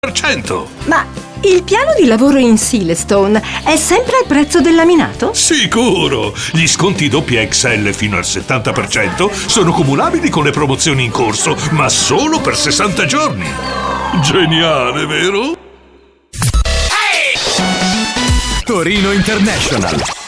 Ma il piano di lavoro in Silestone è sempre al prezzo del laminato? Sicuro! Gli sconti XL fino al 70% sono cumulabili con le promozioni in corso, ma solo per 60 giorni. Geniale, vero? Torino International.